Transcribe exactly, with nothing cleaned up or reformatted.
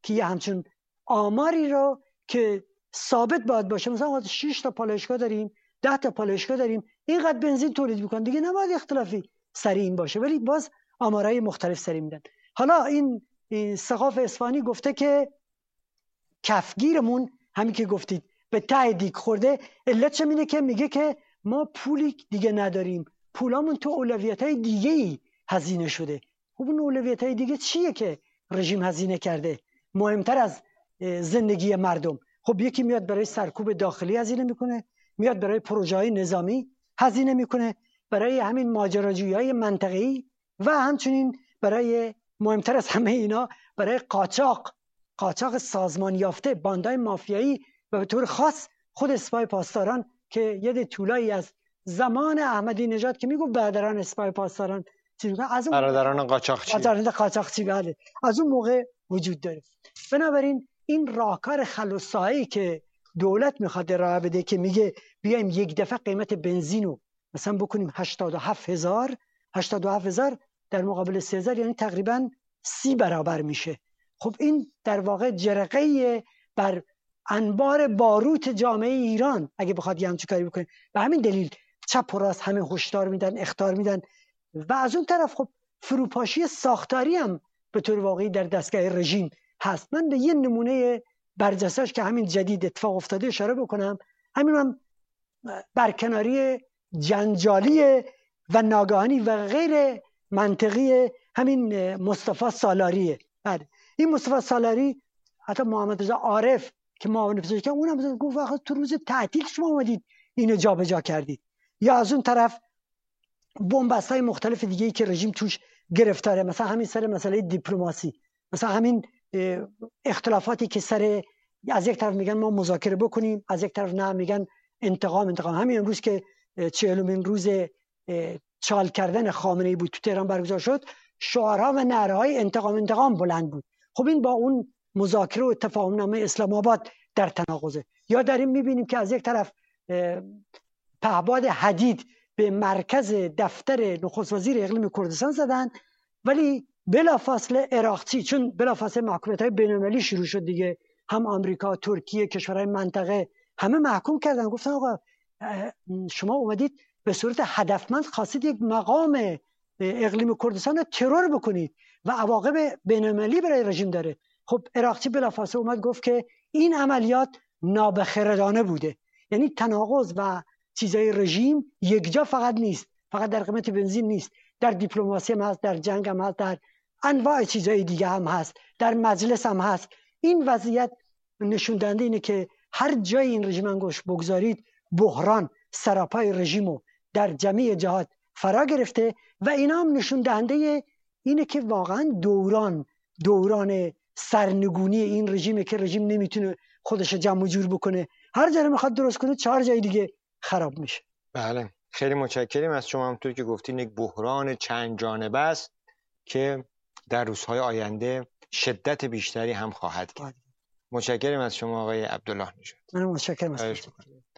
که یه همچون آماری رو که ثابت باید باشه، مثلا شش تا پالایشگاه داریم، ده تا پالایشگاه داریم، اینقدر بنزین تولید میکنن، دیگه نباید اختلافی سر این باشه، ولی باز آمارهای مختلف سری میدن. حالا این, این سقاف اصفهانی گفته که کفگیرمون همین که گفتید به ته دیگ خورده. علت چه میده که میگه که ما پولی دیگه نداریم، پولامون تو اولویت‌های دیگه‌ای هزینه شده. خب اون اولویت‌های دیگه چیه که رژیم هزینه کرده مهمتر از زندگی مردم؟ خب یکی میاد برای سرکوب داخلی هزینه میکنه، میاد برای پروژه‌های نظامی هزینه میکنه، برای همین ماجراجویی‌های منطقه‌ای و همچنین برای مهمتر از همه اینا برای قاچاق قاچاق سازمان یافته، باندهای مافیایی و به طور خاص خود سپاه پاسداران که یه طولایی از زمان احمدی نژاد که میگفت برادران سپاه پاسداران از اون برادران قاچاقچی برادران قاچاقچی بله از اون موقع وجود داره. بنابراین این راهکار خلاصایی که دولت میخواد راه بده که میگه بیایم یک دفعه قیمت بنزین رو مثلا بکنیم هشتاد و هفت هزار هشتاد و هفت هزار در مقابل سه هزار، یعنی تقریبا سی برابر میشه. خب این در واقع جرقه بر انبار باروت جامعه ایران اگه بخواد یه همچین کاری بکنه. به همین دلیل چپ و راست همه هشدار میدن، اخطار میدن و از اون طرف خب فروپاشی ساختاری هم به طور واقعی در دستگاه رژیم هست. من به یه نمونه برجسته‌اش که همین جدید اتفاق افتاده اشاره بکنم. همین هم برکناری جنجالی و ناگهانی و غیر منطقی همین مصطفی سالاریه. بعد این مصطفی سالاری حتی محمد رضا عارف که معاون پزشکی اونم گفت آخه تو روز تعطیل شما اومدید اینو جابجا کردید. یا از اون طرف بنبست‌های مختلف دیگه‌ای که رژیم توش گرفتاره، مثلا همین سر مسئله دیپلماسی، مثلا همین اختلافاتی که سر از یک طرف میگن ما مذاکره بکنیم، از یک طرف نه میگن انتقام انتقام. همین امروز که چهلمین روز چال کردن خامنه‌ای بود تو تهران برگزار شد، شعارها و نعره‌های انتقام انتقام بلند بود. خب این با اون مذاکره و تفاهمنامه اسلام آباد در تناقضه. یا در این میبینیم که از یک طرف پهباد حدید به مرکز دفتر نخست وزیر اقلیم کردستان زدن، ولی بلافاصله عراقچی، چون بلافاصله محکومیت‌های بین‌المللی شروع شد دیگه، هم آمریکا، ترکیه، کشورهای منطقه همه محکوم کردن، گفتن آقا شما اومدید به صورت هدفمند خواستید یک مقام اقلیم کردستان رو ترور بکنید و عواقب بین‌المللی برای رژیم داره. خب عراقچی بلافاصله اومد گفت که این عملیات نابخردانه بوده. یعنی تناقض و چیزای رژیم یک جا فقط نیست، فقط در قیمت بنزین نیست، در دیپلماسی هم هست، در جنگ هم هست، در انواع چیزای دیگه هم هست، در مجلس هم هست. این وضعیت نشون دهنده اینه که هر جای این رژیم انگشت بگذارید بحران سراپای رژیمو در جمعی جهات فرا گرفته و اینا هم نشون دهنده اینه که واقعا دوران دوران سرنگونی این رژیمه که رژیم نمیتونه خودش جمع و جور بکنه، هر جا میخواد درست کنه چهار جای دیگه خراب میشه. بله خیلی متشکریم از شما. همونطور که گفتین یک بحران چند جانبه است که در روزهای آینده شدت بیشتری هم خواهد کرد. متشکریم از شما آقای عبدالله نژاد. من متشکرم از شما.